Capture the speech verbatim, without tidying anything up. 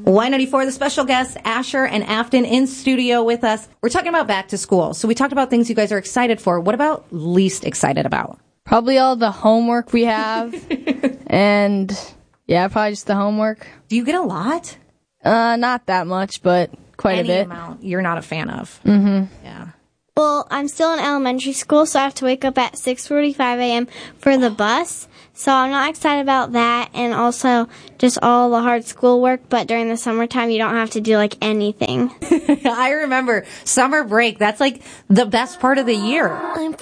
Y ninety-four, the special guests, Asher and Afton in studio with us. We're talking about back to school. So we talked about things you guys are excited for. What about least excited about? Probably all the homework we have. And, yeah, probably just the homework. Do you get a lot? Uh, not that much, but quite Any a bit. amount you're not a fan of. Mm-hmm. Yeah. Well, I'm still in elementary school, so I have to wake up at six forty-five a.m. for the bus. So I'm not excited about that, and also just all the hard schoolwork. But during the summertime, you don't have to do, like, anything. I remember summer break. That's, like, the best part of the year.